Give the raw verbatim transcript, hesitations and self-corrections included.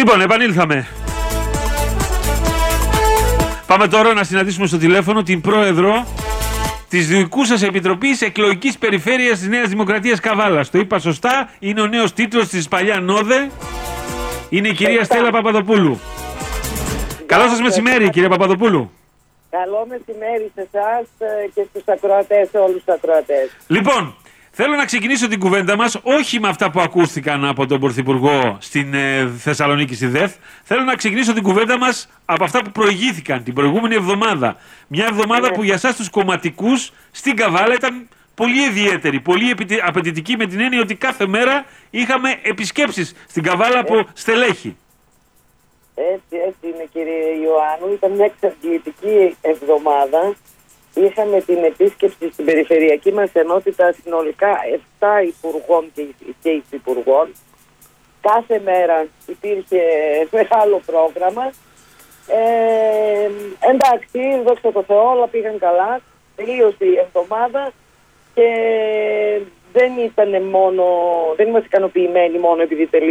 Λοιπόν, επανήλθαμε. Πάμε τώρα να συναντήσουμε στο τηλέφωνο την πρόεδρο της δικού σας Επιτροπής Εκλογικής Περιφέρειας της Νέας Δημοκρατίας Καβάλας. Το είπα σωστά, είναι ο νέος τίτλος της παλιά ΝΟΔΕ. Είναι η κυρία Στέλλα Παπαδοπούλου. Καλό σας μεσημέρι, κύριε Παπαδοπούλου. Καλό μεσημέρι σε εσάς και στους ακροατές, σε όλους τους ακροατές. Λοιπόν, θέλω να ξεκινήσω την κουβέντα μας όχι με αυτά που ακούστηκαν από τον Πρωθυπουργό στην ε, Θεσσαλονίκη στη ΔΕΘ. Θέλω να ξεκινήσω την κουβέντα μας από αυτά που προηγήθηκαν την προηγούμενη εβδομάδα. Μια εβδομάδα ναι. που για εσάς τους κομματικούς στην Καβάλα ήταν πολύ ιδιαίτερη, πολύ απαιτητική, με την έννοια ότι κάθε μέρα είχαμε επισκέψεις στην Καβάλα από στελέχη. Έτσι, έτσι είναι, κύριε Ιωάννου. Ήταν μια εξαντλητική εβδομάδα. Είχαμε την επίσκεψη στην περιφερειακή μας ενότητα συνολικά επτά υπουργών και υφυπουργών. Κάθε μέρα υπήρχε μεγάλο πρόγραμμα. Ε, εντάξει, δόξα τω Θεώ, όλα πήγαν καλά. Τελείωσε η εβδομάδα και δεν ήταν μόνο, δεν είμαστε ικανοποιημένοι μόνο επειδή τελείωσε.